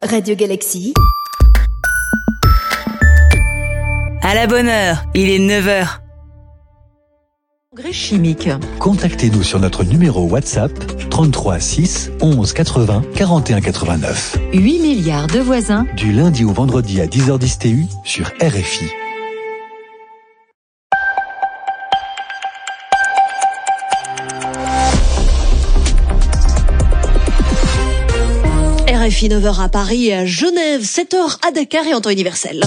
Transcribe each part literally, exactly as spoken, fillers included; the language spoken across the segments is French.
Radio Galaxy. À la bonne heure, il est neuf heures. Engrais chimiques. Contactez-nous sur notre numéro WhatsApp trente-trois six onze quatre-vingts quarante et un quatre-vingt-neuf. huit milliards de voisins. Du lundi au vendredi à dix heures dix T U sur R F I. R F I neuf heures à Paris et à Genève, sept heures à Dakar et en temps universel.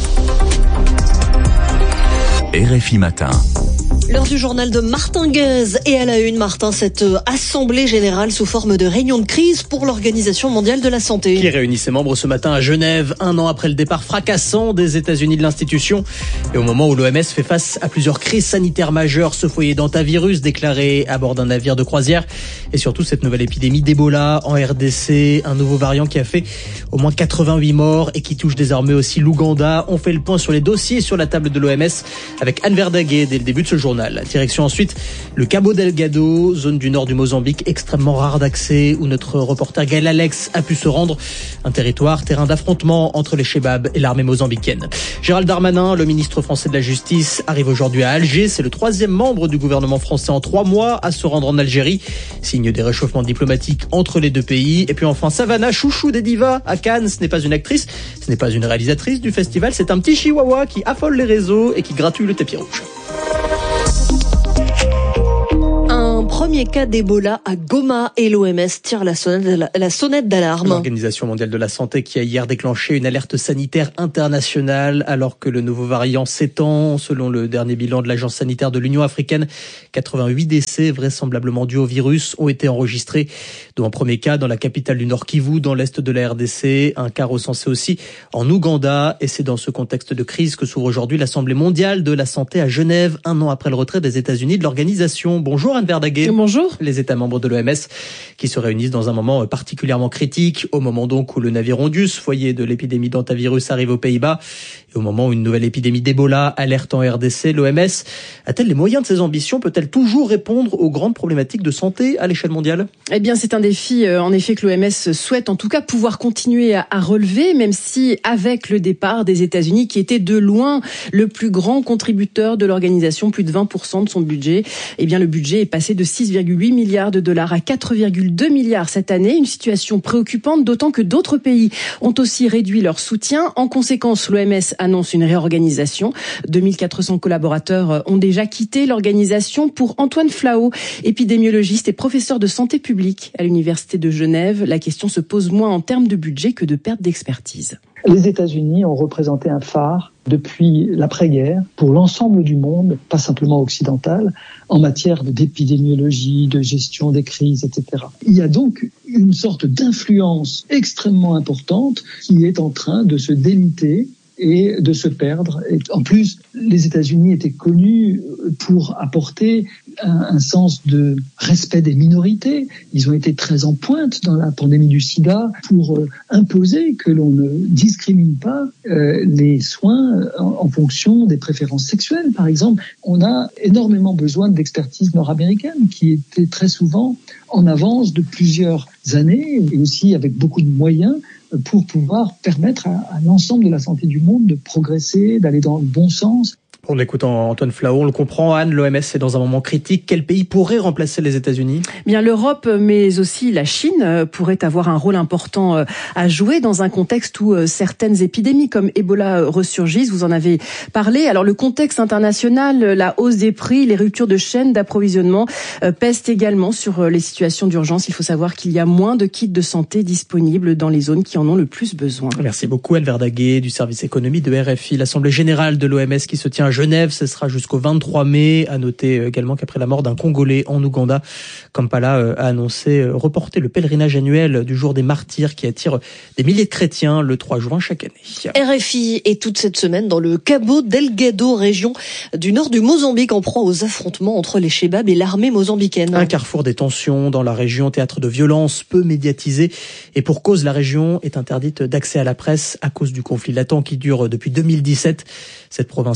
R F I matin. L'heure du journal de Martin Guez. Et à la une, Martin, cette assemblée générale sous forme de réunion de crise pour l'Organisation mondiale de la santé. Qui réunit ses membres ce matin à Genève, un an après le départ fracassant des États-Unis de l'institution. Et au moment où l'O M S fait face à plusieurs crises sanitaires majeures, ce foyer d'antavirus déclaré à bord d'un navire de croisière. Et surtout cette nouvelle épidémie d'Ebola en R D C, un nouveau variant qui a fait au moins quatre-vingt-huit morts et qui touche désormais aussi l'Ouganda. On fait le point sur les dossiers sur la table de l'O M S avec Anne Verdaguet dès le début de ce journal. Direction ensuite le Cabo Delgado, zone du nord du Mozambique, extrêmement rare d'accès, où notre reporter Gaël Alex a pu se rendre. Un territoire, terrain d'affrontement entre les Chebabs et l'armée mozambicaine. Gérald Darmanin, le ministre français de la Justice, arrive aujourd'hui à Alger. C'est le troisième membre du gouvernement français en trois mois à se rendre en Algérie. Signe des réchauffements diplomatiques entre les deux pays. Et puis enfin, Savannah, chouchou des divas à Cannes. Ce n'est pas une actrice, ce n'est pas une réalisatrice du festival. C'est un petit chihuahua qui affole les réseaux et qui gratouille le tapis rouge. Premier cas d'Ebola à Goma et l'O M S tire la sonnette, la sonnette d'alarme. L'Organisation mondiale de la santé qui a hier déclenché une alerte sanitaire internationale alors que le nouveau variant s'étend. Selon le dernier bilan de l'Agence sanitaire de l'Union africaine, quatre-vingt-huit décès vraisemblablement dus au virus ont été enregistrés, dont un premier cas dans la capitale du Nord Kivu, dans l'est de la R D C, un cas recensé aussi en Ouganda. Et c'est dans ce contexte de crise que s'ouvre aujourd'hui l'Assemblée mondiale de la santé à Genève, un an après le retrait des États-Unis de l'organisation. Bonjour Anne Verdaguet. Bonjour. Les États membres de l'O M S qui se réunissent dans un moment particulièrement critique, au moment donc où le navire Ondus, foyer de l'épidémie d'antavirus, arrive aux Pays-Bas, et au moment où une nouvelle épidémie d'Ebola alerte en R D C. L'O M S a-t-elle les moyens de ses ambitions? Peut-elle toujours répondre aux grandes problématiques de santé à l'échelle mondiale? Eh bien, c'est un défi, en effet, que l'O M S souhaite en tout cas pouvoir continuer à relever, même si avec le départ des États-Unis, qui était de loin le plus grand contributeur de l'organisation, plus de vingt pour cent de son budget, eh bien, le budget est passé de six virgule huit milliards de dollars à quatre virgule deux milliards cette année. Une situation préoccupante, d'autant que d'autres pays ont aussi réduit leur soutien. En conséquence, l'O M S annonce une réorganisation. deux mille quatre cents collaborateurs ont déjà quitté l'organisation. Pour Antoine Flao, épidémiologiste et professeur de santé publique à l'Université de Genève, la question se pose moins en termes de budget que de perte d'expertise. Les États-Unis ont représenté un phare depuis l'après-guerre pour l'ensemble du monde, pas simplement occidental, en matière d'épidémiologie, de gestion des crises, et cetera. Il y a donc une sorte d'influence extrêmement importante qui est en train de se déliter et de se perdre. Et en plus, les États-Unis étaient connus pour apporter un, un sens de respect des minorités. Ils ont été très en pointe dans la pandémie du sida pour euh, imposer que l'on ne discrimine pas euh, les soins en, en fonction des préférences sexuelles, par exemple. On a énormément besoin d'expertise nord-américaine qui était très souvent en avance de plusieurs années et aussi avec beaucoup de moyens pour pouvoir permettre à, à l'ensemble de la santé du monde de progresser, d'aller dans le bon sens. En écoutant Antoine Flao, on le comprend, Anne, l'O M S est dans un moment critique. Quel pays pourrait remplacer les États-Unis? Bien, l'Europe, mais aussi la Chine pourrait avoir un rôle important à jouer dans un contexte où certaines épidémies comme Ebola ressurgissent. Vous en avez parlé. Alors, le contexte international, la hausse des prix, les ruptures de chaînes d'approvisionnement pèsent également sur les situations d'urgence. Il faut savoir qu'il y a moins de kits de santé disponibles dans les zones qui en ont le plus besoin. Merci beaucoup, Anne Verdaguet, du service économie de R F I. L'Assemblée générale de l'O M S qui se tient à Genève, ce sera jusqu'au vingt-trois mai. À noter également qu'après la mort d'un Congolais en Ouganda, Kampala a annoncé reporter le pèlerinage annuel du jour des martyrs qui attire des milliers de chrétiens le trois juin chaque année. R F I est toute cette semaine dans le Cabo Delgado, région du nord du Mozambique, en proie aux affrontements entre les Chebabs et l'armée mozambicaine. Un carrefour des tensions dans la région, théâtre de violences peu médiatisé. Et pour cause, la région est interdite d'accès à la presse à cause du conflit latent qui dure depuis deux mille dix-sept. Cette province limitrophe de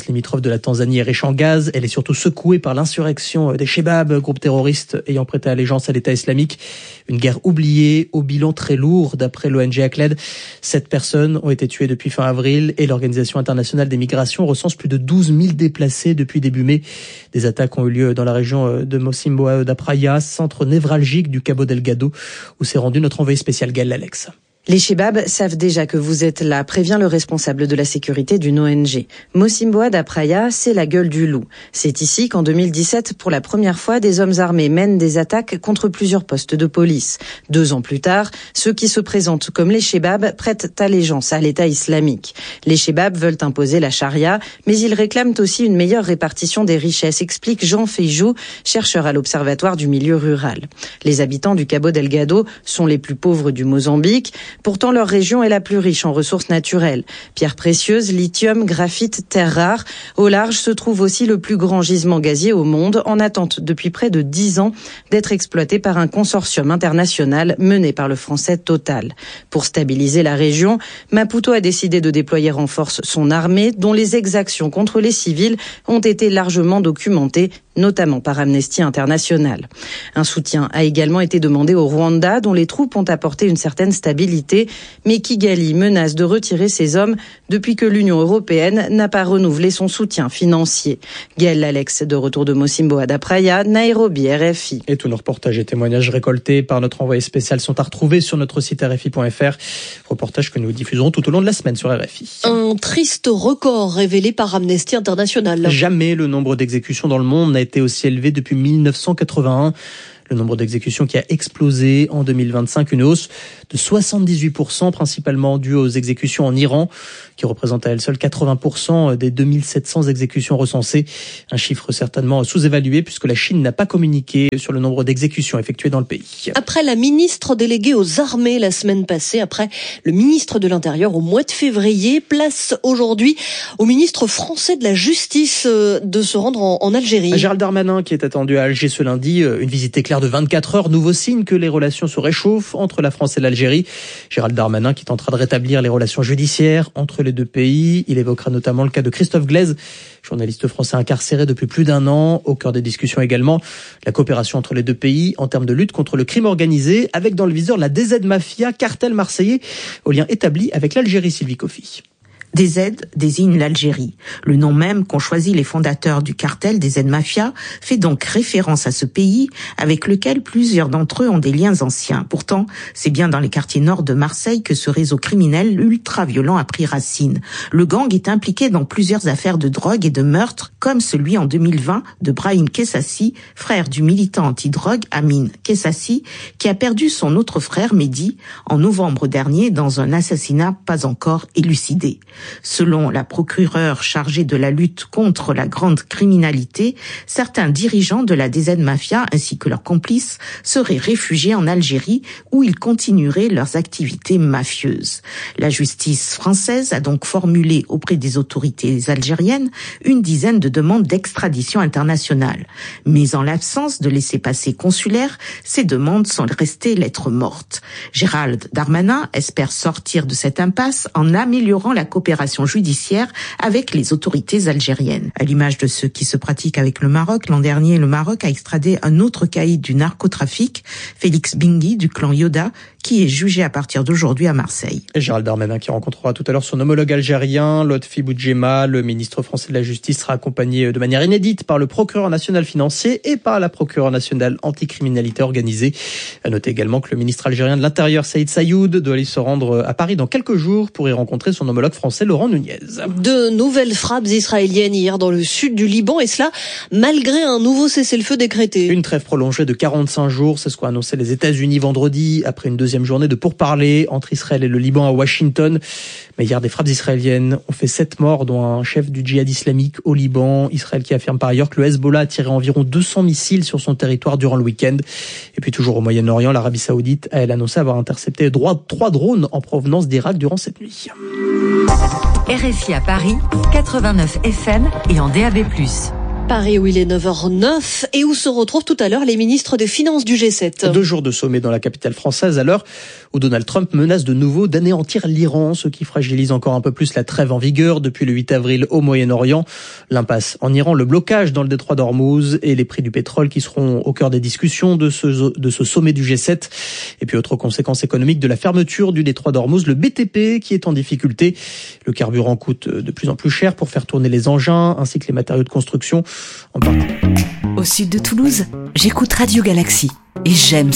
de la Tanzanie est riche en gaz. Elle est surtout secouée par l'insurrection des Shebab, groupe terroriste ayant prêté allégeance à l'État islamique. Une guerre oubliée, au bilan très lourd, d'après l'O N G ACLED. Sept personnes ont été tuées depuis fin avril et l'Organisation internationale des migrations recense plus de douze mille déplacés depuis début mai. Des attaques ont eu lieu dans la région de Mocimboa da Praia, centre névralgique du Cabo Delgado, où s'est rendu notre envoyé spécial Gaël Alex. Les Shebab savent déjà que vous êtes là, prévient le responsable de la sécurité d'une O N G. Mocimboa da Praia, c'est la gueule du loup. C'est ici qu'en deux mille dix-sept, pour la première fois, des hommes armés mènent des attaques contre plusieurs postes de police. Deux ans plus tard, ceux qui se présentent comme les Shebab prêtent allégeance à l'État islamique. Les Shebab veulent imposer la charia, mais ils réclament aussi une meilleure répartition des richesses, explique Jean Feijou, chercheur à l'Observatoire du milieu rural. Les habitants du Cabo Delgado sont les plus pauvres du Mozambique. Pourtant, leur région est la plus riche en ressources naturelles. Pierres précieuses, lithium, graphite, terres rares. Au large se trouve aussi le plus grand gisement gazier au monde, en attente depuis près de dix ans d'être exploité par un consortium international mené par le français Total. Pour stabiliser la région, Maputo a décidé de déployer en force son armée, dont les exactions contre les civils ont été largement documentées, notamment par Amnesty International. Un soutien a également été demandé au Rwanda, dont les troupes ont apporté une certaine stabilité, mais Kigali menace de retirer ses hommes depuis que l'Union européenne n'a pas renouvelé son soutien financier. Gaël Alex, de retour de Mocimboa da Praia, Nairobi, R F I. Et tous nos reportages et témoignages récoltés par notre envoyé spécial sont à retrouver sur notre site R F I point F R. Reportages que nous diffuserons tout au long de la semaine sur R F I. Un triste record révélé par Amnesty International. Jamais le nombre d'exécutions dans le monde n'a été aussi élevé depuis mille neuf cent quatre-vingt-un. Le nombre d'exécutions qui a explosé en deux mille vingt-cinq, une hausse de soixante-dix-huit pour cent, principalement due aux exécutions en Iran, qui représente à elle seule quatre-vingts pour cent des deux mille sept cents exécutions recensées. Un chiffre certainement sous-évalué puisque la Chine n'a pas communiqué sur le nombre d'exécutions effectuées dans le pays. Après la ministre déléguée aux armées la semaine passée, après le ministre de l'Intérieur au mois de février, place aujourd'hui au ministre français de la Justice de se rendre en, en Algérie. Gérald Darmanin qui est attendu à Alger ce lundi, une visite éclair de vingt-quatre heures, nouveau signe que les relations se réchauffent entre la France et l'Algérie. Gérald Darmanin qui tentera de rétablir les relations judiciaires entre les deux pays. Il évoquera notamment le cas de Christophe Glaise, journaliste français incarcéré depuis plus d'un an. Au cœur des discussions également, la coopération entre les deux pays en termes de lutte contre le crime organisé, avec dans le viseur la D Z Mafia, cartel marseillais, au lien établi avec l'Algérie. Sylvie Coffy. D Z désigne l'Algérie. Le nom même qu'ont choisi les fondateurs du cartel D Z Mafia fait donc référence à ce pays avec lequel plusieurs d'entre eux ont des liens anciens. Pourtant, c'est bien dans les quartiers nord de Marseille que ce réseau criminel ultra-violent a pris racine. Le gang est impliqué dans plusieurs affaires de drogue et de meurtre, comme celui en deux mille vingt de Brahim Kessassi, frère du militant anti-drogue Amin Kessassi, qui a perdu son autre frère Mehdi en novembre dernier dans un assassinat pas encore élucidé. Selon la procureure chargée de la lutte contre la grande criminalité, certains dirigeants de la D Z Mafia ainsi que leurs complices seraient réfugiés en Algérie où ils continueraient leurs activités mafieuses. La justice française a donc formulé auprès des autorités algériennes une dizaine de demandes d'extradition internationale. Mais en l'absence de laissez-passer consulaire, ces demandes sont restées lettres mortes. Gérald Darmanin espère sortir de cette impasse en améliorant la coopération judiciaire avec les autorités algériennes. À l'image de ce qui se pratique avec le Maroc, l'an dernier, le Maroc a extradé un autre caïd du narcotrafic, Félix Bingui, du clan Yoda, qui est jugé à partir d'aujourd'hui à Marseille. Et Gérald Darmanin qui rencontrera tout à l'heure son homologue algérien, Lotfi Boudjema. Le ministre français de la Justice sera accompagné de manière inédite par le procureur national financier et par la procureure nationale anticriminalité organisée. À noter également que le ministre algérien de l'Intérieur, Saïd Sayoud, doit aller se rendre à Paris dans quelques jours pour y rencontrer son homologue français, Laurent Nunez. De nouvelles frappes israéliennes hier dans le sud du Liban, et cela malgré un nouveau cessez-le-feu décrété. Une trêve prolongée de quarante-cinq jours, c'est ce qu'ont annoncé les États-Unis vendredi, après une deuxième journée de pourparlers entre Israël et le Liban à Washington. Mais hier, des frappes israéliennes ont fait sept morts, dont un chef du djihad islamique au Liban. Israël qui affirme par ailleurs que le Hezbollah a tiré environ deux cents missiles sur son territoire durant le week-end. Et puis toujours au Moyen-Orient, l'Arabie Saoudite a elle annoncé avoir intercepté trois drones en provenance d'Irak durant cette nuit. R F I à Paris, quatre-vingt-neuf F M et en D A B plus. Paris où il est neuf heures neuf et où se retrouvent tout à l'heure les ministres des Finances du G sept. Deux jours de sommet dans la capitale française à l'heure où Donald Trump menace de nouveau d'anéantir l'Iran, ce qui fragilise encore un peu plus la trêve en vigueur depuis le huit avril au Moyen-Orient. L'impasse en Iran, le blocage dans le détroit d'Ormuz et les prix du pétrole qui seront au cœur des discussions de ce, de ce sommet du G sept. Et puis autre conséquence économique de la fermeture du détroit d'Ormuz, le B T P qui est en difficulté. Le carburant coûte de plus en plus cher pour faire tourner les engins ainsi que les matériaux de construction. En partie. Au sud de Toulouse, j'écoute Radio Galaxy et j'aime